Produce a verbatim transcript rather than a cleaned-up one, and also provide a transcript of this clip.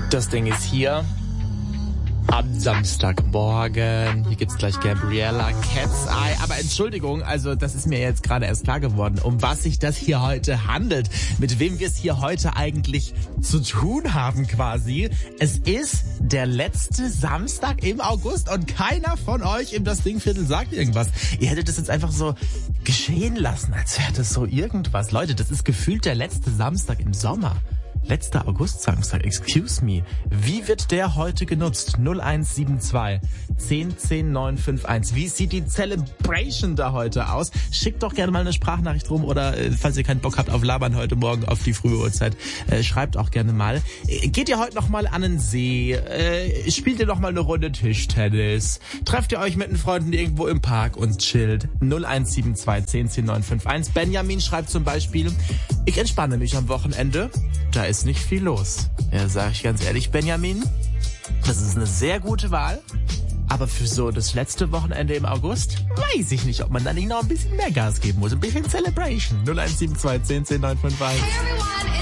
Das Ding ist hier am Samstagmorgen. Hier gibt's gleich Gabriella, Cat's Eye. Aber Entschuldigung, also das ist mir jetzt gerade erst klar geworden, um was sich das hier heute handelt. Mit wem wir es hier heute eigentlich zu tun haben quasi. Es ist der letzte Samstag im August und keiner von euch im Das Dingviertel sagt irgendwas. Ihr hättet das jetzt einfach so geschehen lassen, als wäre das so irgendwas. Leute, das ist gefühlt der letzte Samstag im Sommer. Letzter August-Samstag, excuse me. Wie wird der heute genutzt? null eins sieben zwei, zehn zehn, neun fünf eins. Wie sieht die Celebration da heute aus? Schickt doch gerne mal eine Sprachnachricht rum oder äh, falls ihr keinen Bock habt auf Labern heute Morgen auf die frühe Uhrzeit, äh, schreibt auch gerne mal. Äh, geht ihr heute noch mal an den See? Äh, spielt ihr noch mal eine Runde Tischtennis? Trefft ihr euch mit den Freunden irgendwo im Park und chillt? null eins sieben zwei, zehn zehn, neun fünf eins. Benjamin schreibt zum Beispiel, ich entspanne mich am Wochenende. Da ist nicht viel los. Ja, sag ich ganz ehrlich, Benjamin, das ist eine sehr gute Wahl. Aber für so das letzte Wochenende im August weiß ich nicht, ob man da nicht noch ein bisschen mehr Gas geben muss. Ein bisschen Celebration. null eins sieben zwei, zehn zehn, neun fünf eins.